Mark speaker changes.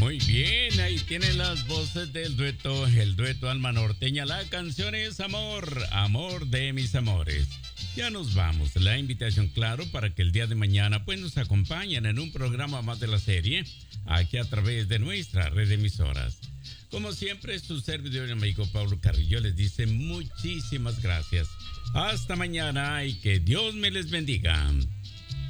Speaker 1: Muy bien, ahí tienen las voces del dueto, el dueto Alma Norteña. La canción es Amor, amor de mis amores. Ya nos vamos. La invitación, claro, para que el día de mañana pues nos acompañen en un programa más de la serie, aquí a través de nuestra red de emisoras. Como siempre, su servidor y amigo Pablo Carrillo les dice muchísimas gracias. Hasta mañana y que Dios me les bendiga.